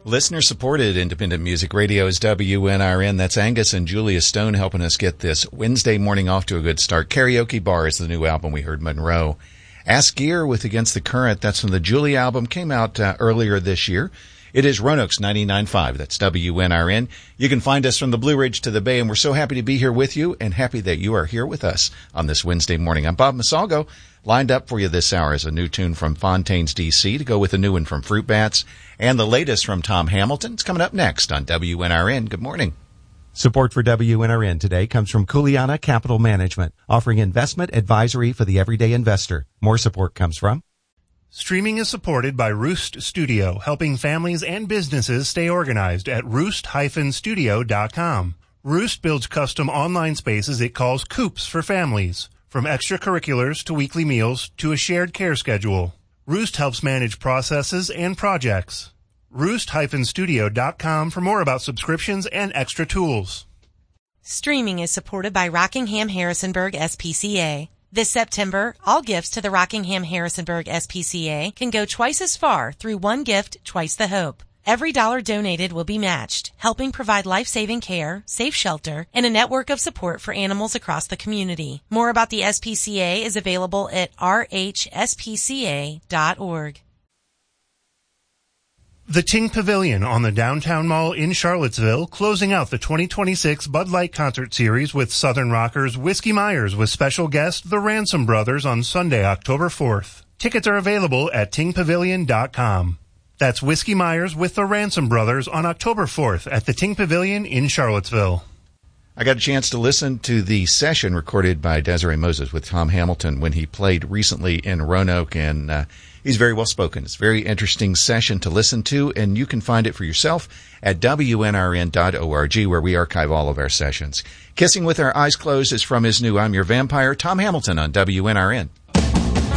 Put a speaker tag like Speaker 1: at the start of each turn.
Speaker 1: Listener-supported independent music radio is WNRN. That's Angus and Julia Stone helping us get this Wednesday morning off to a good start. Karaoke Bar is the new album. We heard Monroe. Ask Gear with Against the Current. That's from the Julia album. Came out earlier this year. It is Roanoke's 99.5. That's WNRN. You can find us from the Blue Ridge to the Bay, and we're so happy to be here with you and happy that you are here with us on this Wednesday morning. I'm Bob Masalgo. Lined up for you this hour is a new tune from Fontaines, D.C. to go with a new one from Fruit Bats. And the latest from Tom Hamilton. It's coming up next on WNRN. Good morning.
Speaker 2: Support for WNRN today comes from Kuliana Capital Management, offering investment advisory for the everyday investor. More support comes from
Speaker 3: Streaming is supported by Roost Studio, helping families and businesses stay organized at roost-studio.com. Roost builds custom online spaces it calls coops for families, from extracurriculars to weekly meals to a shared care schedule. Roost helps manage processes and projects. Roost-studio.com for more about subscriptions and extra tools.
Speaker 4: Streaming is supported by Rockingham Harrisonburg SPCA. This September, all gifts to the Rockingham Harrisonburg SPCA can go twice as far through one gift, twice the hope. Every dollar donated will be matched, helping provide life-saving care, safe shelter, and a network of support for animals across the community. More about the SPCA is available at rhspca.org.
Speaker 3: The Ting Pavilion on the Downtown Mall in Charlottesville, closing out the 2026 Bud Light Concert Series with Southern rockers Whiskey Myers with special guest The Ransom Brothers on Sunday, October 4th. Tickets are available at tingpavilion.com. That's Whiskey Myers with the Ransom Brothers on October 4th at the Ting Pavilion in Charlottesville.
Speaker 1: I got a chance to listen to the session recorded by Desiree Moses with Tom Hamilton when he played recently in Roanoke, and he's very well spoken. It's a very interesting session to listen to, and you can find it for yourself at WNRN.org, where we archive all of our sessions. Kissing with Our Eyes Closed is from his new I'm Your Vampire, Tom Hamilton on WNRN.